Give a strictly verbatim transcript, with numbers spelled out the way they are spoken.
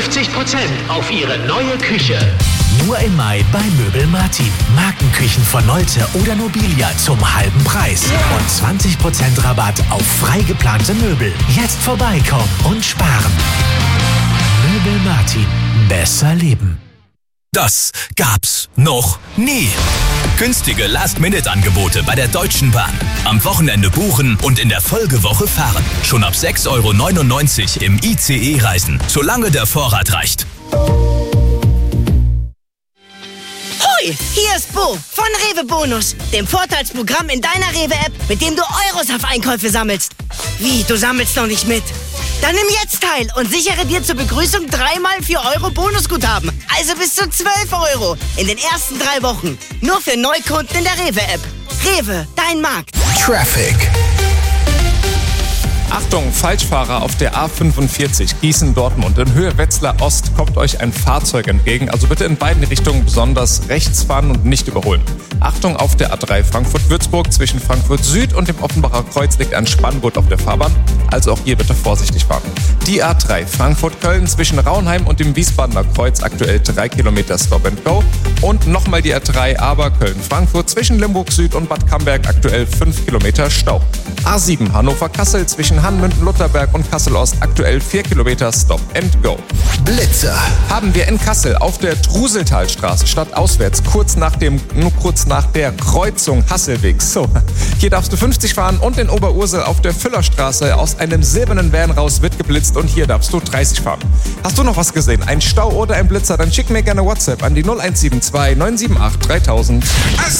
fünfzig Prozent auf Ihre neue Küche. Nur im Mai bei Möbel Martin. Markenküchen von Nolte oder Nobilia zum halben Preis. Und zwanzig Prozent Rabatt auf frei geplante Möbel. Jetzt vorbeikommen und sparen. Möbel Martin. Besser leben. Das gab's noch nie. Günstige Last-Minute-Angebote bei der Deutschen Bahn. Am Wochenende buchen und in der Folgewoche fahren. Schon ab sechs Euro neunundneunzig im I C E reisen, solange der Vorrat reicht. Hoi, hier ist Bo von Rewe Bonus, dem Vorteilsprogramm in deiner Rewe-App, mit dem du Euros auf Einkäufe sammelst. Wie, du sammelst noch nicht mit? Dann nimm jetzt teil und sichere dir zur Begrüßung dreimal vier Euro Bonusguthaben. Also bis zu zwölf Euro in den ersten drei Wochen. Nur für Neukunden in der Rewe-App. Rewe, dein Markt. Traffic. Achtung, Falschfahrer auf der A fünfundvierzig Gießen-Dortmund. In Höhe Wetzlar Ost kommt euch ein Fahrzeug entgegen. Also bitte in beiden Richtungen besonders rechts fahren und nicht überholen. Achtung, auf der A drei Frankfurt-Würzburg zwischen Frankfurt Süd und dem Offenbacher Kreuz liegt ein Spanngurt auf der Fahrbahn. Also auch hier bitte vorsichtig fahren. Die A drei Frankfurt-Köln zwischen Raunheim und dem Wiesbadener Kreuz aktuell drei Kilometer Stop and Go. Und nochmal die A drei Aber Köln-Frankfurt zwischen Limburg Süd und Bad Camberg aktuell fünf Kilometer Stau. A sieben Hannover-Kassel zwischen Hannmünden-Lutherberg und Kassel-Ost aktuell vier Kilometer Stop and Go. Blitzer. Haben wir in Kassel auf der Truseltalstraße stadtauswärts kurz nach dem, nur kurz nach der Kreuzung Hasselweg. So, hier darfst du fünfzig fahren und in Oberursel auf der Füllerstraße aus einem silbernen Van raus wird geblitzt und hier darfst du dreißig fahren. Hast du noch was gesehen? Ein Stau oder ein Blitzer? Dann schick mir gerne WhatsApp an die null eins sieben zwei neun sieben acht dreitausend.